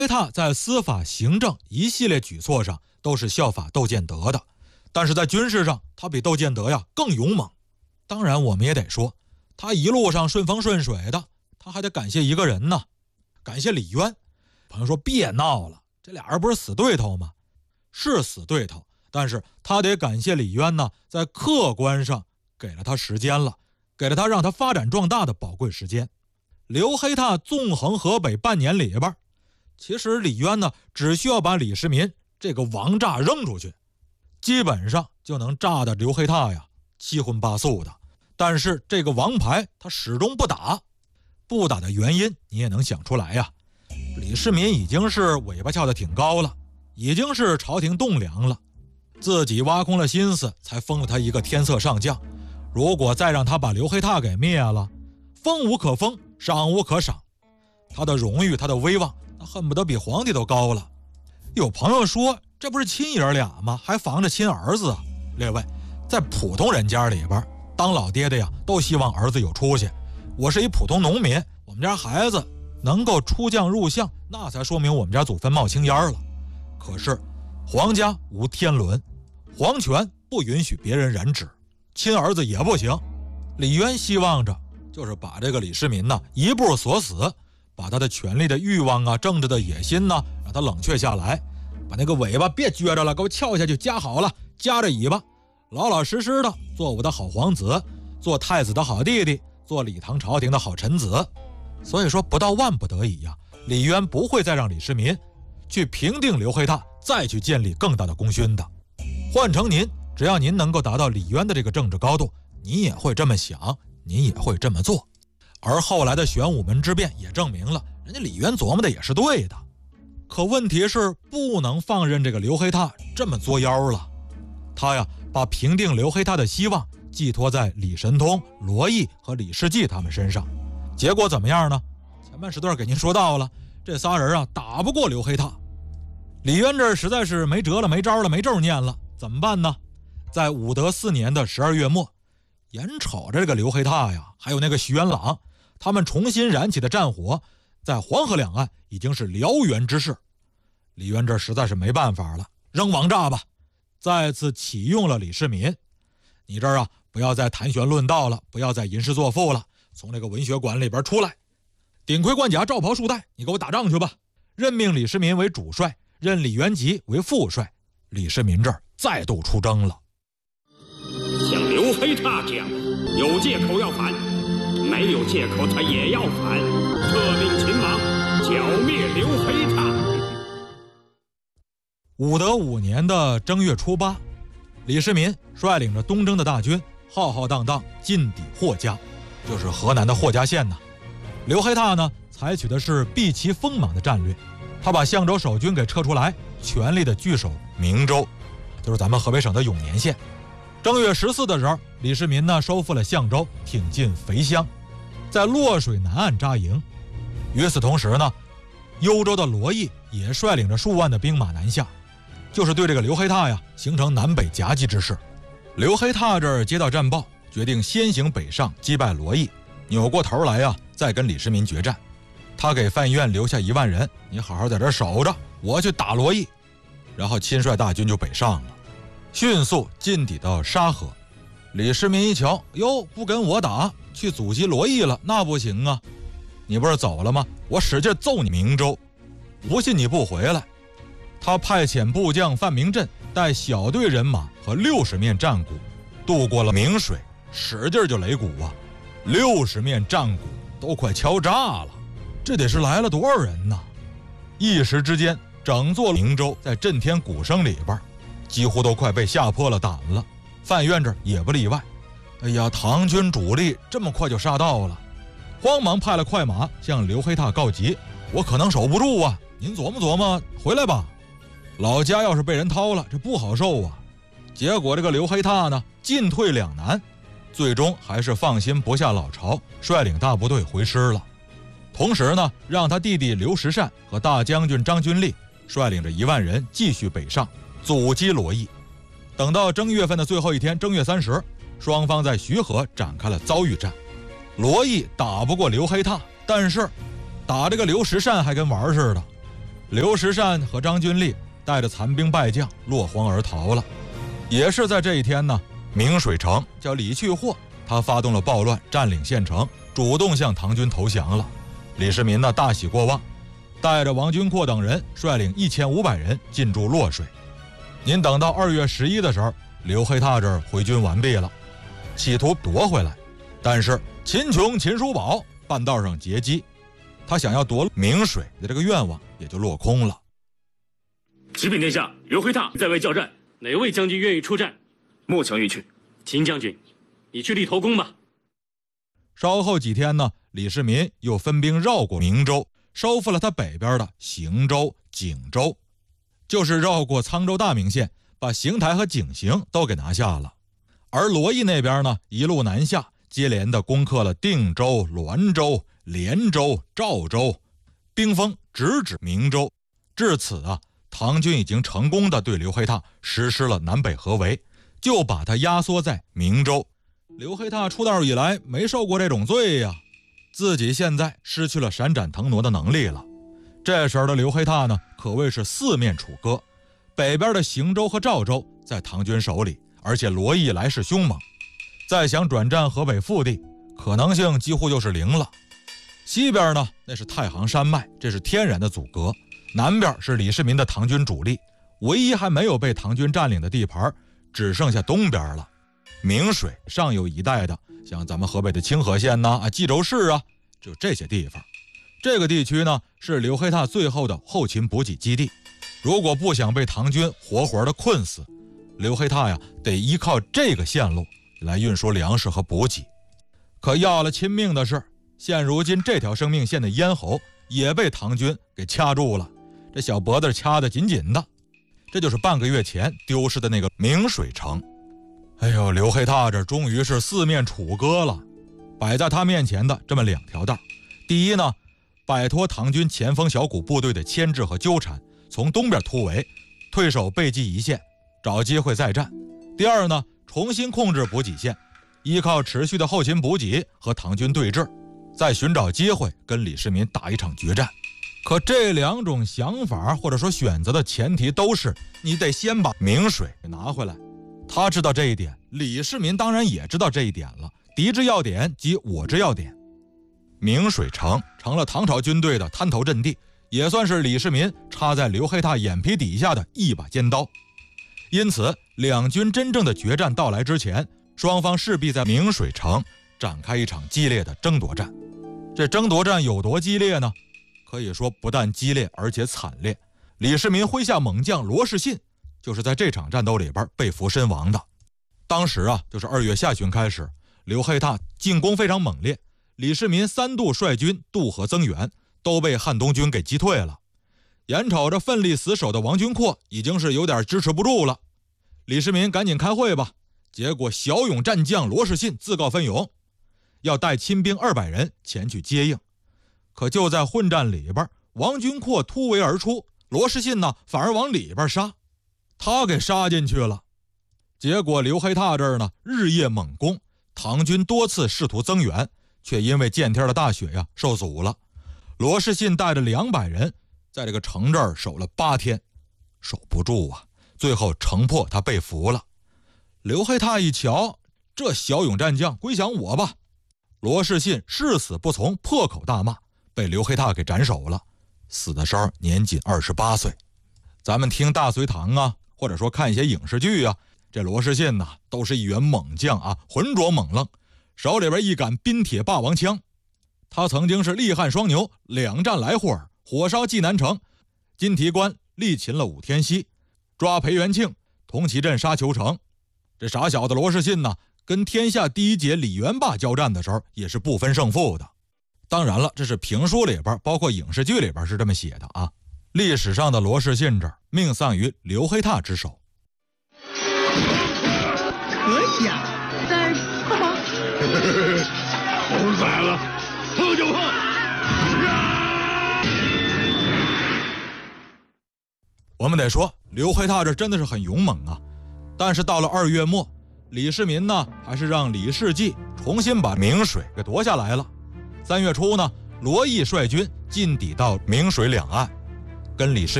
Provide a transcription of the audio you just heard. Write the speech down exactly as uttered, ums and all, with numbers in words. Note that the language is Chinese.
黑闼在司法、行政一系列举措上都是效法窦建德的，但是在军事上他比窦建德呀更勇猛。当然我们也得说，他一路上顺风顺水的，他还得感谢一个人呢，感谢李渊。朋友说别闹了，这俩人不是死对头吗？是死对头，但是他得感谢李渊呢，在客观上给了他时间了，给了他让他发展壮大的宝贵时间。刘黑闼纵横河北半年里边，其实李渊呢只需要把李世民这个王炸扔出去，基本上就能炸得刘黑闼呀七荤八素的。但是这个王牌他始终不打，不打的原因你也能想出来呀。李世民已经是尾巴翘得挺高了，已经是朝廷栋梁了，自己挖空了心思才封了他一个天策上将。如果再让他把刘黑闼给灭了，封无可封，赏无可赏，他的荣誉他的威望那恨不得比皇帝都高了。有朋友说这不是亲爷俩吗？还防着亲儿子啊？列位，在普通人家里边，当老爹的呀都希望儿子有出息。我是一普通农民，我们家孩子能够出将入相，那才说明我们家祖坟冒青烟了。可是皇家无天伦，皇权不允许别人染指，亲儿子也不行。李渊希望着就是把这个李世民呢一步锁死，把他的权力的欲望啊、政治的野心呢让他冷却下来，把那个尾巴别撅着了，给我翘下去，夹好了，夹着尾巴，老老实实的做我的好皇子，做太子的好弟弟，做李唐朝廷的好臣子。所以说不到万不得已呀，李渊不会再让李世民去平定刘黑闼，再去建立更大的功勋的。换成您，只要您能够达到李渊的这个政治高度，你也会这么想，你也会这么做。而后来的玄武门之变也证明了，人家李渊琢磨的也是对的。可问题是不能放任这个刘黑闼这么作妖了。他呀把平定刘黑闼的希望寄托在李神通、罗毅和李世济他们身上，结果怎么样呢？前半时段给您说到了，这仨人啊打不过刘黑闼。李渊这实在是没辙了，没招了，没咒念了，怎么办呢？在武德四年的十二月末，眼瞅着这个刘黑闼呀，还有那个徐元朗，他们重新燃起的战火，在黄河两岸已经是燎原之势。李渊这实在是没办法了，扔王炸吧，再次启用了李世民。你这儿啊，不要再谈玄论道了，不要再吟诗作赋了，从这个文学馆里边出来，顶盔贯甲，罩袍束带，你给我打仗去吧。任命李世民为主帅，任李元吉为副帅。李世民这儿再度出征了。 像刘黑闼这样有借口要反，没有借口他也要反，特命秦王剿灭刘黑闼。 武德五年的正月初八，李世民率领着东征的大军浩浩荡荡进抵霍家，就是河南的霍家县呢。刘黑闼呢采取的是避其锋芒的战略，他把相州守军给撤出来，全力的据守明州，就是咱们河北省的永年县。正月十四的时候，李世民呢收复了相州，挺进肥乡，在洛水南岸扎营。与此同时呢，幽州的罗毅也率领着数万的兵马南下，就是对这个刘黑闼呀形成南北夹击之势。刘黑闼这儿接到战报，决定先行北上击败罗毅，扭过头来呀再跟李世民决战。他给范苑留下一万人，你好好在这守着，我去打罗毅。然后亲率大军就北上了，迅速进抵到沙河。李世民一瞧，哟，不跟我打，去阻击罗毅了，那不行啊！你不是走了吗？我使劲揍你明州，不信你不回来。他派遣部将范明震带小队人马和六十面战鼓渡过了明水，使劲就擂鼓啊，六十面战鼓都快敲炸了，这得是来了多少人呢？一时之间，整座明州在震天鼓声里边几乎都快被吓破了胆了，范苑这也不例外。哎呀，唐军主力这么快就杀到了，慌忙派了快马向刘黑闼告急，我可能守不住啊，您琢磨琢磨，回来吧。老家要是被人掏了，这不好受啊。结果这个刘黑闼呢，进退两难，最终还是放心不下老巢，率领大部队回师了。同时呢，让他弟弟刘石善和大将军张君立率领着一万人继续北上，阻击罗毅。等到正月份的最后一天，正月三十，双方在徐河展开了遭遇战。罗毅打不过刘黑闼，但是打这个刘石善还跟玩似的。 刘石善和张君丽带着残兵败将落荒而逃了。也是在这一天呢，明水城叫李去祸，他发动了暴乱，占领县城，主动向唐军投降了。李世民呢大喜过望，带着王君阔等人率领一千五百人进驻洛水。您等到二月十一的时候，刘黑闼这儿回军完毕了，企图夺回来，但是秦琼、秦叔宝半道上截击，他想要夺明水的这个愿望也就落空了。 启禀殿下，刘黑闼在外叫战，哪位将军愿意出战？ 末将欲去。 秦将军，你去立头功吧。 稍后几天呢，李世民又分兵绕过明州，收复了他北边的邢州、景州，就是绕过沧州大名县，把邢台和景行都给拿下了。而罗毅那边呢，一路南下，接连的攻克了定州、滦州、连州、赵州，兵锋直指明州。至此啊，唐军已经成功的对刘黑闼实施了南北合围，就把他压缩在明州。刘黑闼出道以来没受过这种罪呀，自己现在失去了闪展腾挪的能力了。这时候的刘黑闼呢，可谓是四面楚歌，北边的邢州和赵州在唐军手里，而且罗毅来势凶猛，再想转战河北腹地，可能性几乎就是零了。西边呢，那是太行山脉，这是天然的阻隔；南边是李世民的唐军主力，唯一还没有被唐军占领的地盘只剩下东边了。明水上游一带的，像咱们河北的清河县呐、啊、冀州市啊，就这些地方。这个地区呢，是刘黑闼最后的后勤补给基地。如果不想被唐军活活的困死，刘黑闼呀，得依靠这个线路来运输粮食和补给。可要了亲命的是，现如今这条生命线的咽喉也被唐军给掐住了，这小脖子掐得紧紧的。这就是半个月前丢失的那个明水城。哎呦，刘黑闼这终于是四面楚歌了。摆在他面前的这么两条道，第一呢，摆脱唐军前锋小股部队的牵制和纠缠，从东边突围，退守背济一线，找机会再战。第二呢，重新控制补给线，依靠持续的后勤补给和唐军对峙，再寻找机会跟李世民打一场决战。可这两种想法或者说选择的前提都是你得先把明水拿回来。他知道这一点，李世民当然也知道这一点了。敌之要点即我之要点，明水城成了唐朝军队的滩头阵地，也算是李世民插在刘黑闼眼皮底下的一把尖刀。因此两军真正的决战到来之前，双方势必在明水城展开一场激烈的争夺战。这争夺战有多激烈呢？可以说不但激烈，而且惨烈。李世民麾下猛将罗士信就是在这场战斗里边被俘身亡的。当时啊，就是二月下旬开始，刘黑闼进攻非常猛烈，李世民三度率军渡河增援，都被汉东军给击退了。眼瞅着奋力死守的王君阔已经是有点支持不住了，李世民赶紧开会吧。结果骁勇战将罗士信自告奋勇，要带亲兵二百人前去接应。可就在混战里边，王君阔突围而出，罗士信呢反而往里边杀，他给杀进去了。结果刘黑闼这儿呢日夜猛攻，唐军多次试图增援，却因为见天的大雪呀受阻了。罗士信带着两百人在这个城这儿守了八天，守不住啊，最后城破，他被俘了。刘黑闼一瞧，这骁勇战将归降我吧。罗士信誓死不从，破口大骂，被刘黑闼给斩首了。死的时候年仅二十八岁。咱们听大隋唐啊，或者说看一些影视剧啊，这罗士信呐、啊、都是一员猛将啊，浑浊猛愣，手里边一杆冰铁霸王枪。他曾经是力撼双牛，两战来霍尔，火烧济南城，金提关力擒了武天锡，抓裴元庆，同其镇杀裘城。这傻小子罗士信呢，跟天下第一杰李元霸交战的时候也是不分胜负的。当然了，这是评书里边包括影视剧里边是这么写的啊。历史上的罗士信这儿命丧于刘黑闼之手。 可想在什么？ 猴崽了，碰就碰！ 我们得说，刘黑闼这真的是很勇猛啊。但是到了二月末，李世民呢还是让李世济重新把明水给夺下来了。三月初呢，罗毅率军进抵到明水两岸， 跟李世